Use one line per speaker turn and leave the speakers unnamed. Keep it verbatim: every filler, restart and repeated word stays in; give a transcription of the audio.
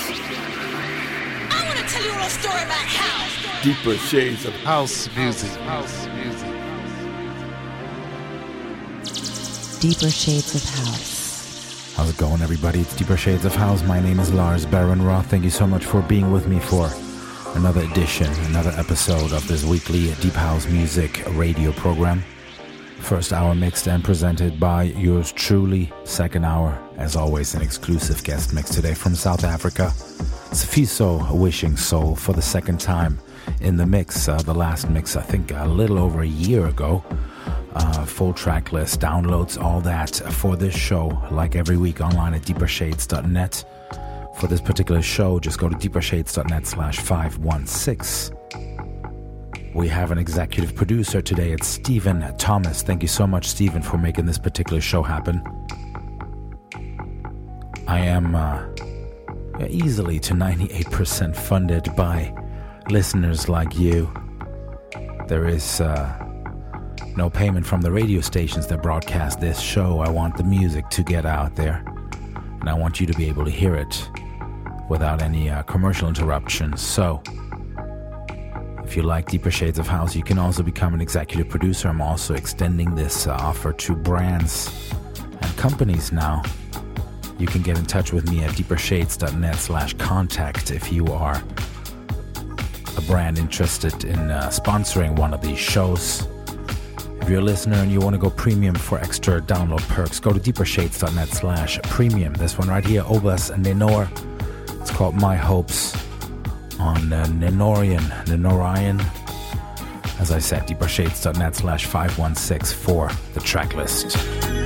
I want to tell you a little story about house.
Deeper shades of
house music. House music.
Deeper Shades of House.
How's it going, everybody? It's Deeper Shades of House. My name is Lars Baron Roth. Thank you so much for being with me for another edition, another episode of this weekly Deep House Music radio program. First hour mixed and presented by yours truly. Second hour, as always, an exclusive guest mix today from South Africa. Sifiso Wishing Soul for the second time in the mix. Uh, the last mix, I think, a little over a year ago. Uh, full track list, downloads, all that for this show, like every week online at deeper shades dot net. For this particular show, just go to deeper shades dot net slash five one six. We have an executive producer today. It's Stephen Thomas. Thank you so much, Stephen, for making this particular show happen. I am uh, easily to ninety-eight percent funded by listeners like you. There is uh, no payment from the radio stations that broadcast this show. I want the music to get out there, and I want you to be able to hear it without any uh, commercial interruptions. So, if you like Deeper Shades of House, you can also become an executive producer. I'm also extending this uh, offer to brands and companies now. You can get in touch with me at deeper shades dot net slash contact if you are a brand interested in uh, sponsoring one of these shows. If you're a listener and you want to go premium for extra download perks, go to deeper shades dot net slash premium. This one right here, Obas and Nenor. It's called My Hopes on uh, Nenorian, Nenorian. As I said, deeper shades dot net slash five one six for the track list.